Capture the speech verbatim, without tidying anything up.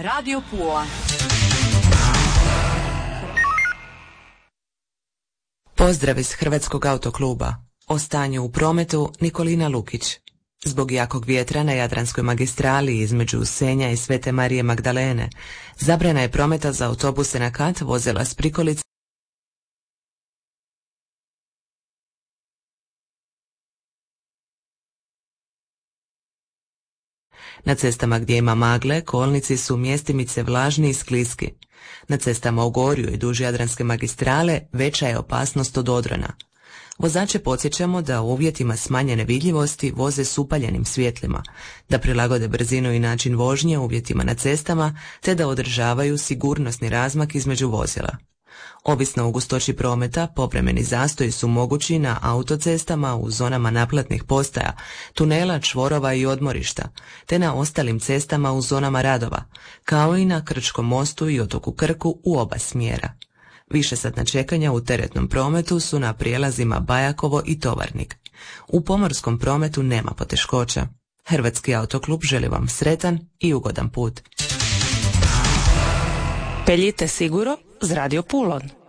Radio Pula. Pozdrav iz Hrvatskog autokluba. O stanju u prometu Nikolina Lukić. Zbog jakog vjetra na Jadranskoj magistrali između Senja i Svete Marije Magdalene zabrana je prometa za autobuse na kat, vozila s prikolice na cestama gdje ima magle, kolnici su mjestimice vlažni i skliski. Na cestama u gorju i duž Jadranske magistrale veća je opasnost od odrona. Vozače podsjećamo da u uvjetima smanjene vidljivosti voze s upaljenim svjetlima, da prilagode brzinu i način vožnje uvjetima na cestama, te da održavaju sigurnosni razmak između vozila. Ovisno o gustoći prometa, povremeni zastoji su mogući na autocestama u zonama naplatnih postaja, tunela, čvorova i odmorišta, te na ostalim cestama u zonama radova, kao i na Krčkom mostu i otoku Krku u oba smjera. Višesatna čekanja u teretnom prometu su na prijelazima Bajakovo i Tovarnik. U pomorskom prometu nema poteškoća. Hrvatski autoklub želi vam sretan i ugodan put. Peljite siguro z Radio Pulon.